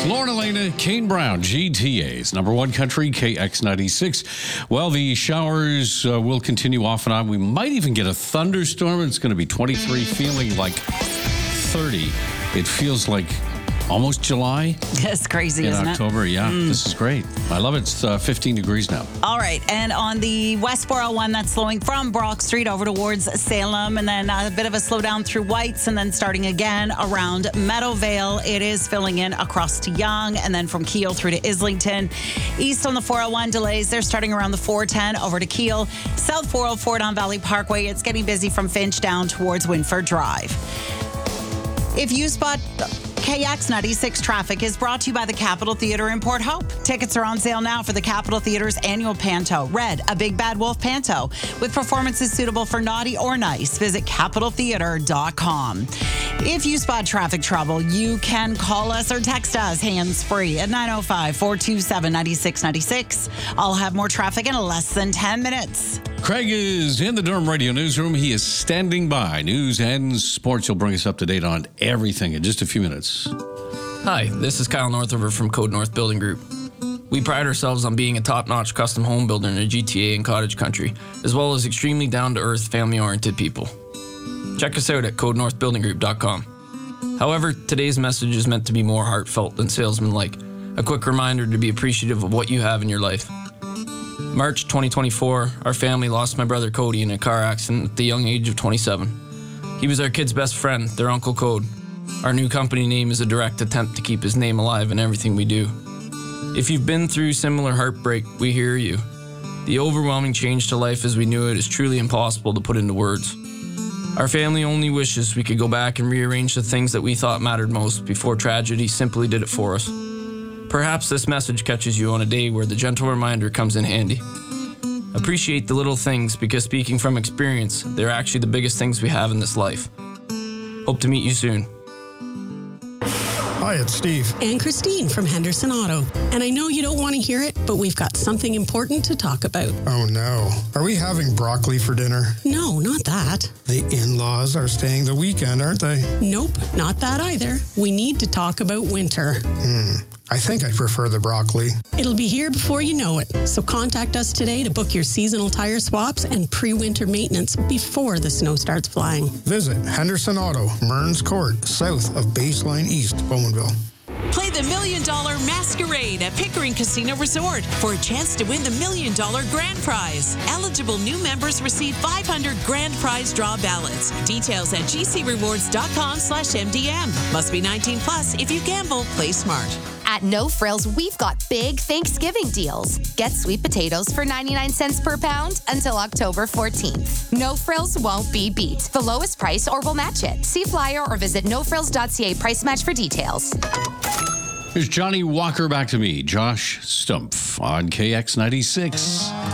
Lauren Elena, Kane Brown, GTA's number one country, KX96. Well, the showers will continue off and on. We might even get a thunderstorm. It's going to be 23, feeling like 30. It feels like almost July. That's crazy, isn't October, yeah. This is great. I love it. It's 15 degrees now. All right. And on the West 401, that's slowing from Brock Street over towards Salem, and then a bit of a slowdown through Whites, and then starting again around Meadowvale. It is filling in across to Yonge, and then from Keele through to Islington. East on the 401, delays. They're starting around the 410 over to Keele. South 404 down Valley Parkway. It's getting busy from Finch down towards Winford Drive. If you spot KX96 traffic is brought to you by the Capitol Theatre in Port Hope. Tickets are on sale now for the Capitol Theatre's annual Panto, Red, a Big Bad Wolf Panto, with performances suitable for naughty or nice. Visit CapitolTheatre.com. If you spot traffic trouble, you can call us or text us hands-free at 905-427-9696. I'll have more traffic in less than 10 minutes. Craig is in the Durham Radio Newsroom. He is standing by. News and sports. He'll bring us up to date on everything in just a few minutes. Hi, this is Kyle Northover from Code North Building Group. We pride ourselves on being a top-notch custom home builder in the GTA and cottage country, as well as extremely down-to-earth, family-oriented people. Check us out at CodeNorthBuildingGroup.com. However, today's message is meant to be more heartfelt than salesman-like. A quick reminder to be appreciative of what you have in your life. March 2024, our family lost my brother Cody in a car accident at the young age of 27. He was our kid's best friend, their Uncle Code. Our new company name is a direct attempt to keep his name alive in everything we do. If you've been through similar heartbreak, we hear you. The overwhelming change to life as we knew it is truly impossible to put into words. Our family only wishes we could go back and rearrange the things that we thought mattered most before tragedy simply did it for us. Perhaps this message catches you on a day where the gentle reminder comes in handy. Appreciate the little things because, speaking from experience, they're actually the biggest things we have in this life. Hope to meet you soon. Hi, it's Steve. And Christine from Henderson Auto. And I know you don't want to hear it, but we've got something important to talk about. Oh, no. Are we having broccoli for dinner? No, not that. The in-laws are staying the weekend, aren't they? Nope, not that either. We need to talk about winter. I think I prefer the broccoli. It'll be here before you know it. So contact us today to book your seasonal tire swaps and pre-winter maintenance before the snow starts flying. Visit Henderson Auto, Mearns Court, south of Baseline East, Bowmanville. Play the $1 Million Masquerade at Pickering Casino Resort for a chance to win the $1 Million Grand Prize. Eligible new members receive 500 Grand Prize draw ballots. Details at gcrewards.com/MDM. Must be 18 plus. If you gamble, play smart. At No Frills, we've got big Thanksgiving deals. Get sweet potatoes for 99 cents per pound until October 14th. No Frills won't be beat. The lowest price or we'll match it. See flyer or visit nofrills.ca price match for details. Here's Johnny Walker Back to Me, Josh Stumpf on KX96.